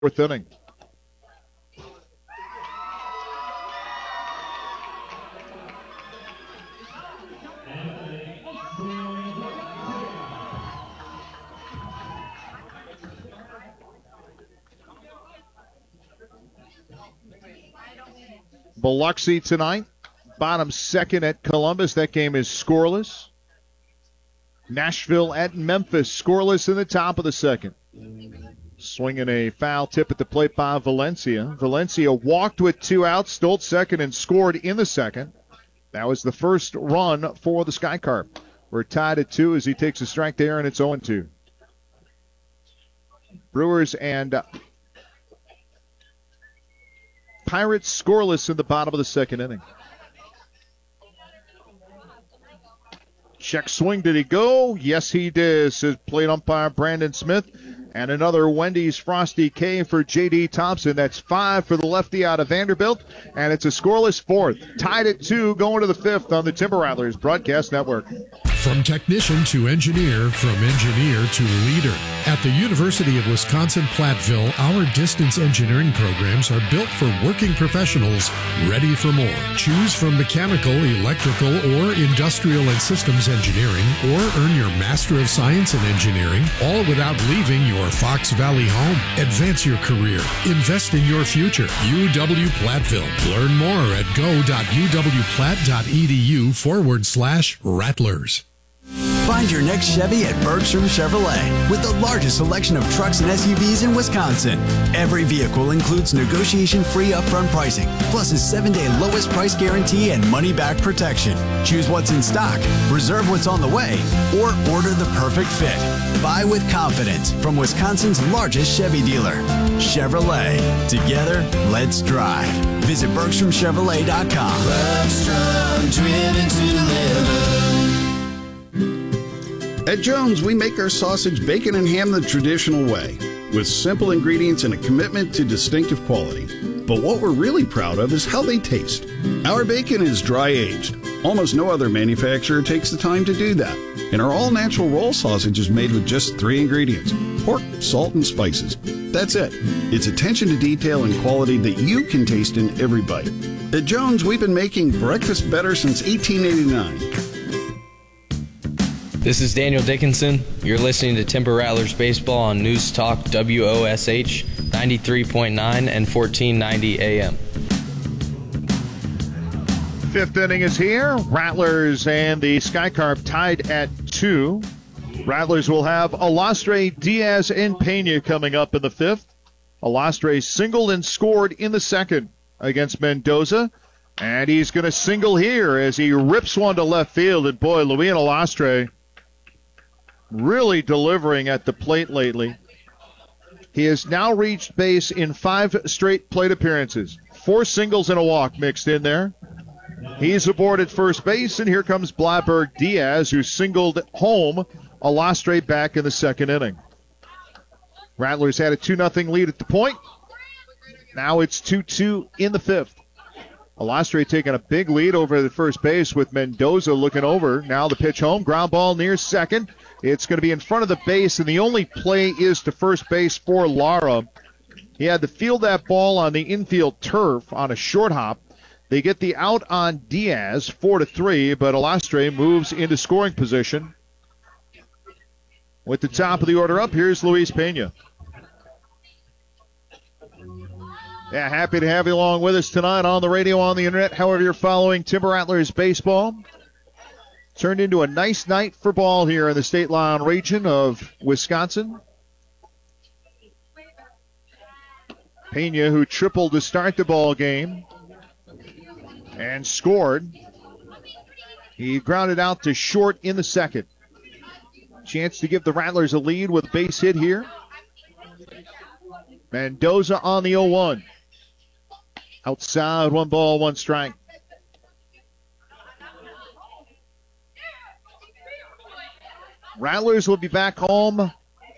fourth inning. Biloxi tonight, bottom second at Columbus. That game is scoreless. Nashville at Memphis, scoreless in the top of the second. Swinging a foul tip at the plate by Valencia. Valencia walked with 2 outs, stole second, and scored in the second. That was the first run for the Sky Carp. We're tied at 2 as he takes a strike there, and it's 0-2. Brewers and Pirates scoreless in the bottom of the second inning. Check swing. Did he go? Yes, he did, says plate umpire Brandon Smith. And another Wendy's Frosty K for J.D. Thompson. That's 5 for the lefty out of Vanderbilt. And it's a scoreless fourth. Tied at 2 going to the fifth on the Timber Rattlers Broadcast Network. From technician to engineer, from engineer to leader. At the University of Wisconsin-Platteville, our distance engineering programs are built for working professionals ready for more. Choose from mechanical, electrical, or industrial and systems engineering, or earn your Master of Science in Engineering, all without leaving your Fox Valley home. Advance your career. Invest in your future. UW-Platteville. Learn more at go.uwplatt.edu/Rattlers. Find your next Chevy at Bergstrom Chevrolet with the largest selection of trucks and SUVs in Wisconsin. Every vehicle includes negotiation-free upfront pricing, plus a 7-day lowest price guarantee and money-back protection. Choose what's in stock, reserve what's on the way, or order the perfect fit. Buy with confidence from Wisconsin's largest Chevy dealer. Chevrolet. Together, let's drive. Visit BergstromChevrolet.com. Bergstrom, driven to deliver. At Jones, we make our sausage, bacon, and ham the traditional way, with simple ingredients and a commitment to distinctive quality. But what we're really proud of is how they taste. Our bacon is dry-aged. Almost no other manufacturer takes the time to do that. And our all-natural roll sausage is made with just 3 ingredients: pork, salt, and spices. That's it. It's attention to detail and quality that you can taste in every bite. At Jones, we've been making breakfast better since 1889. This is Daniel Dickinson. You're listening to Timber Rattlers Baseball on News Talk WOSH 93.9 and 1490 AM. Fifth inning is here. Rattlers and the Sky Carp tied at 2. Rattlers will have Alastre, Diaz, and Pena coming up in the fifth. Alastre singled and scored in the second against Mendoza. And he's going to single here as he rips one to left field. And boy, Luian Alastre really delivering at the plate lately. He has now reached base in 5 straight plate appearances. 4 singles and a walk mixed in there. He's aboard at first base, and here comes Blaberg Diaz, who singled home Alastre back in the second inning. Rattlers had a 2-0 lead at the point. Now it's 2-2 in the fifth. Alastre taking a big lead over the first base with Mendoza looking over. Now the pitch home, ground ball near second. It's going to be in front of the base, and the only play is to first base for Lara. He had to field that ball on the infield turf on a short hop. They get the out on Diaz, 4-3, but Alastre moves into scoring position. With the top of the order up, here's Luis Pena. Yeah, happy to have you along with us tonight on the radio, on the internet, however you're following Timber Rattlers baseball. Turned into a nice night for ball here in the State Line region of Wisconsin. Pena, who tripled to start the ball game and scored. He grounded out to short in the second. Chance to give the Rattlers a lead with a base hit here. Mendoza on the 0-1. Outside, 1 ball, 1 strike. Rattlers will be back home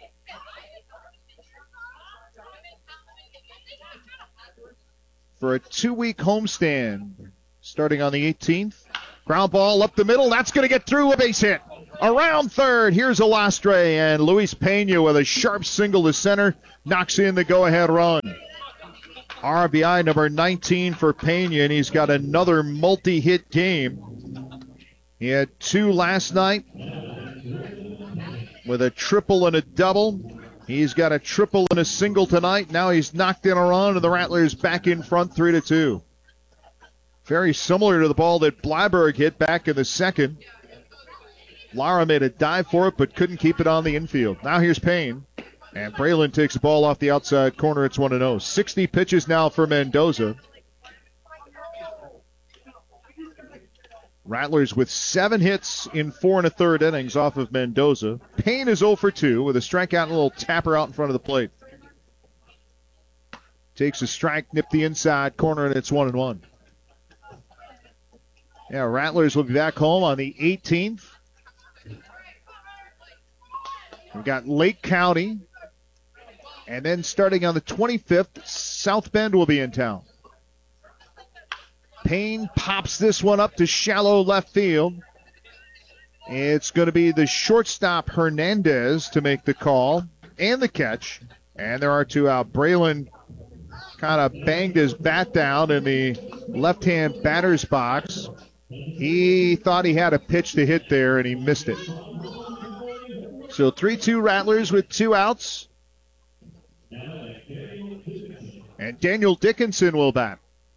for a 2-week homestand starting on the 18th. Ground ball up the middle. That's going to get through a base hit. Around third, here's Alastre, and Luis Pena with a sharp single to center knocks in the go-ahead run. RBI number 19 for Pena, and he's got another multi-hit game. He had 2 last night with a triple and a double. He's got a triple and a single tonight. Now he's knocked in a run, and the Rattlers back in front 3-2. Very similar to the ball that Bleiberg hit back in the second. Lara made a dive for it, but couldn't keep it on the infield. Now here's Payne. And Braylon takes the ball off the outside corner. It's 1-0. 60 pitches now for Mendoza. Rattlers with 7 hits in 4 1/3 innings off of Mendoza. Payne is 0 for 2 with a strikeout and a little tapper out in front of the plate. Takes a strike, nipped the inside corner, and it's 1-1. Yeah, Rattlers will be back home on the 18th. We've got Lake County. And then starting on the 25th, South Bend will be in town. Payne pops this one up to shallow left field. It's going to be the shortstop Hernandez to make the call and the catch. And there are 2 out. Braylon kind of banged his bat down in the left-hand batter's box. He thought he had a pitch to hit there, and he missed it. So 3-2 Rattlers with 2 outs. And Daniel Dickinson will bat.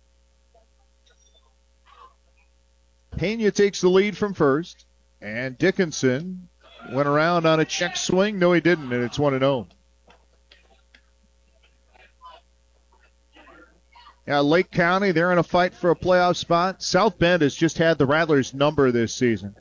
Pena takes the lead from first. And Dickinson went around on a check swing. No, he didn't, and it's 1-0. Yeah, Lake County, they're in a fight for a playoff spot. South Bend has just had the Rattlers' number this season.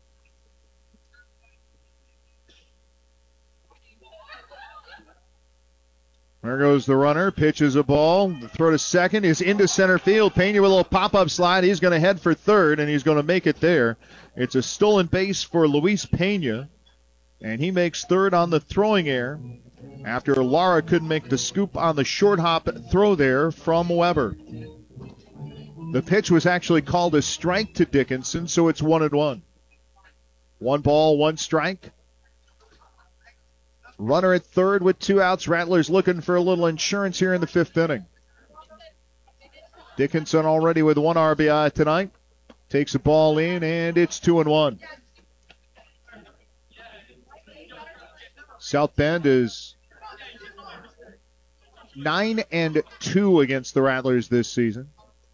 There goes the runner, pitches a ball. The throw to second is into center field. Pena with a little pop-up slide. He's going to head for third, and he's going to make it there. It's a stolen base for Luis Pena, and he makes third on the throwing error after Lara couldn't make the scoop on the short hop throw there from Weber. The pitch was actually called a strike to Dickinson, so it's 1-1. 1 ball, 1 strike. Runner at third with 2 outs. Rattlers looking for a little insurance here in the 5th inning. Dickinson already with 1 RBI tonight. Takes the ball in, and it's 2-1. South Bend is 9-2 against the Rattlers this season.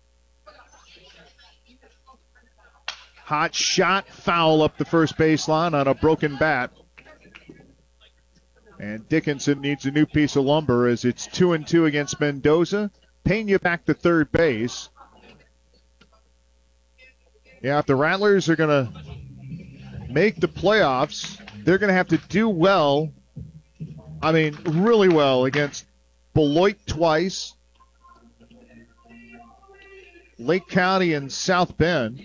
Hot shot, foul up the first baseline on a broken bat. And Dickinson needs a new piece of lumber as it's 2-2 against Mendoza. Pena back to third base. Yeah, if the Rattlers are going to make the playoffs, they're going to have to do well. I mean, really well against Beloit twice, Lake County and South Bend.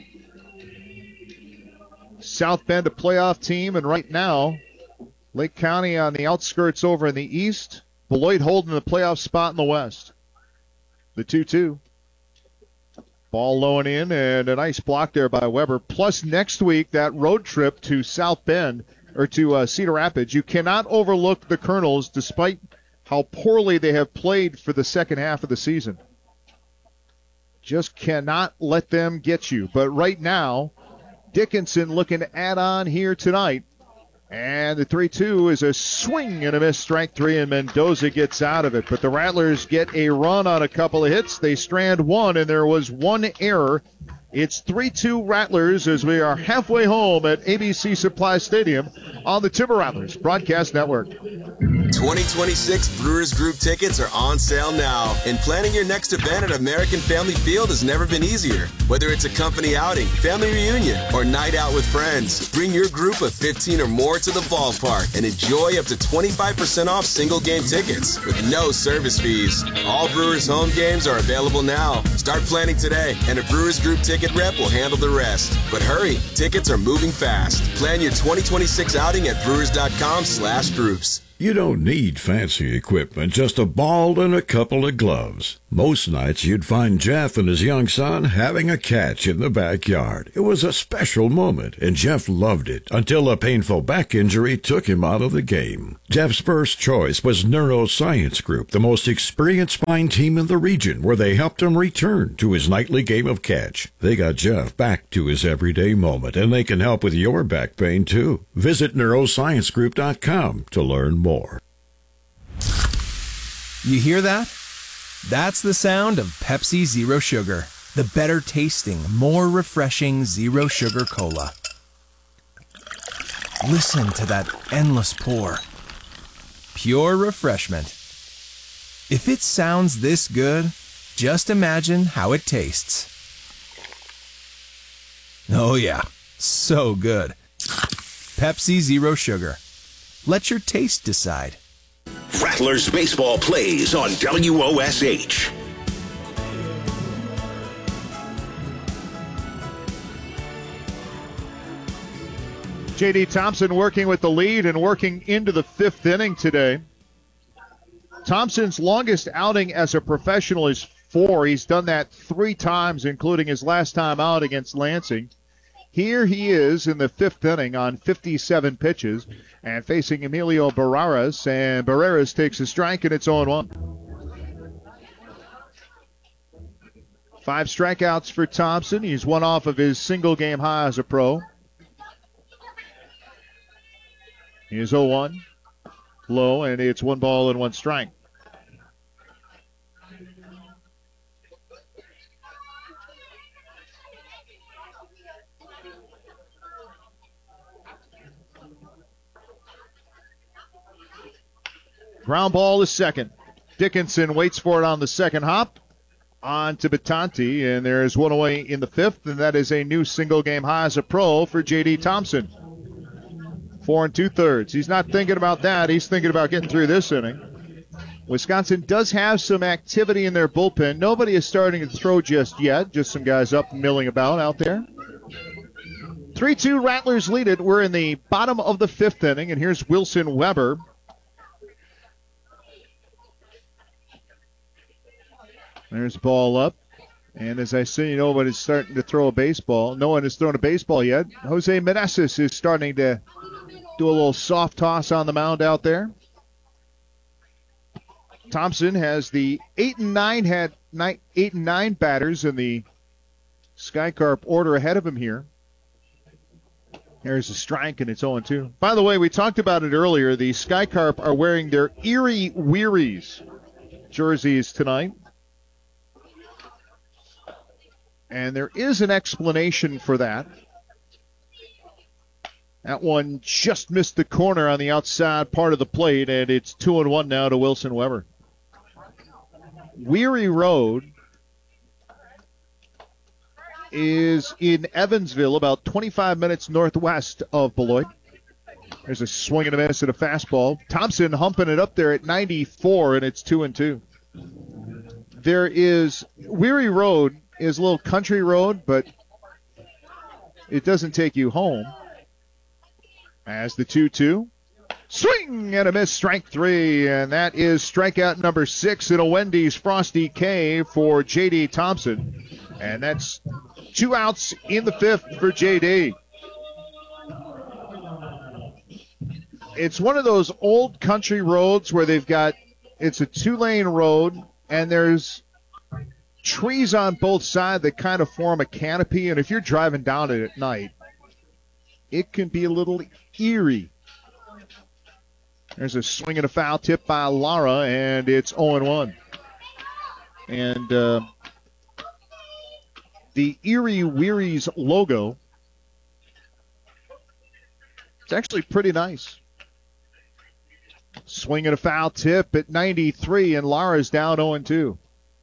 South Bend a playoff team, and right now, Lake County on the outskirts over in the east. Beloit holding the playoff spot in the west. The 2-2. Ball low and in, and a nice block there by Weber. Plus next week, that road trip to South Bend, or to Cedar Rapids. You cannot overlook the Colonels despite how poorly they have played for the second half of the season. Just cannot let them get you. But right now, Dickinson looking to add on here tonight. And the 3-2 is a swing and a miss, strike 3, and Mendoza gets out of it. But the Rattlers get a run on a couple of hits. They strand 1, and there was 1 error. It's 3-2 Rattlers as we are halfway home at ABC Supply Stadium on the Timber Rattlers Broadcast Network. 2026 Brewers Group tickets are on sale now, and planning your next event at American Family Field has never been easier. Whether it's a company outing, family reunion, or night out with friends, bring your group of 15 or more to the ballpark and enjoy up to 25% off single game tickets with no service fees. All Brewers home games are available now. Start planning today, and a Brewers Group ticket rep will handle the rest. But hurry, tickets are moving fast. Plan your 2026 outing at brewers.com/groups. You don't need fancy equipment, just a ball and a couple of gloves. Most nights you'd find Jeff and his young son having a catch in the backyard. It was a special moment, and Jeff loved it until a painful back injury took him out of the game. Jeff's first choice was Neuroscience Group, the most experienced spine team in the region, where they helped him return to his nightly game of catch. They got Jeff back to his everyday moment, and they can help with your back pain too. Visit neurosciencegroup.com to learn more. You hear that? That's the sound of Pepsi Zero Sugar, the better tasting, more refreshing Zero Sugar Cola. Listen to that endless pour. Pure refreshment. If it sounds this good, just imagine how it tastes. Oh yeah, so good. Pepsi Zero Sugar. Let your taste decide. Rattlers baseball plays on WOSH. J.D. Thompson working with the lead and working into the fifth inning today. Thompson's longest outing as a professional is 4. He's done that 3 times, including his last time out against Lansing. Here he is in the fifth inning on 57 pitches and facing Emilio Barreras, and Barreras takes a strike, and it's 0-1. 5 strikeouts for Thompson. He's one off of his single-game high as a pro. He is 0-1, low, and it's 1 ball and 1 strike. Ground ball is second. Dickinson waits for it on the second hop. On to Batanti, and there's 1 away in the fifth, and that is a new single-game high as a pro for J.D. Thompson. 4 2/3. He's not thinking about that. He's thinking about getting through this inning. Wisconsin does have some activity in their bullpen. Nobody is starting to throw just yet. Just some guys up and milling about out there. 3-2 Rattlers lead it. We're in the bottom of the fifth inning, and here's Wilson Weber. There's the ball up. And as I say, nobody's starting to throw a baseball. No one has thrown a baseball yet. Jose Meneses is starting to do a little soft toss on the mound out there. Thompson has the 8 and 9 batters in the Sky Carp order ahead of him here. There's a strike, and it's 0-2. By the way, we talked about it earlier. The Sky Carp are wearing their Erie Wearies jerseys tonight. And there is an explanation for that. That one just missed the corner on the outside part of the plate, and it's 2-1 now to Wilson Weber. Weary Road is in Evansville, about 25 minutes northwest of Beloit. There's a swing and a miss at a fastball. Thompson humping it up there at 94, and it's 2-2. There is Weary Road is a little country road, but it doesn't take you home. As the 2-2. Swing and a miss, strike 3, and that is strikeout number 6 in a Wendy's Frosty K for J.D. Thompson. And that's 2 outs in the fifth for J.D. It's one of those old country roads where it's a 2-lane road, and there's trees on both sides that kind of form a canopy, and if you're driving down it at night, it can be a little eerie. There's a swing and a foul tip by Lara, and it's 0-1. And the Erie Wearies logo, it's actually pretty nice. Swing and a foul tip at 93, and Lara's down 0-2.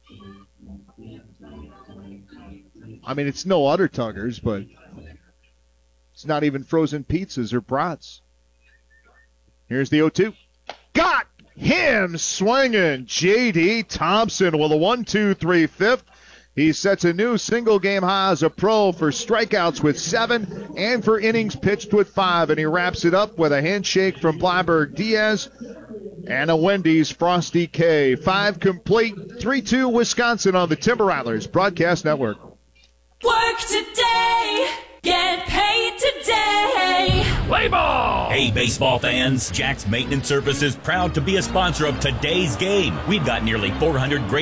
I mean, it's no Udder Tuggers, but it's not even frozen pizzas or brats. Here's the 0-2. Got him swinging. J.D. Thompson with a 1-2-3 fifth. He sets a new single-game high as a pro for strikeouts with 7 and for innings pitched with 5. And he wraps it up with a handshake from Blyberg Diaz. and a Wendy's Frosty K. 5 complete, 3-2 Wisconsin on the Timber Rattlers Broadcast Network. Work today, get paid today. Play ball! Hey, baseball fans, Jack's Maintenance Service is proud to be a sponsor of today's game. We've got nearly 400 great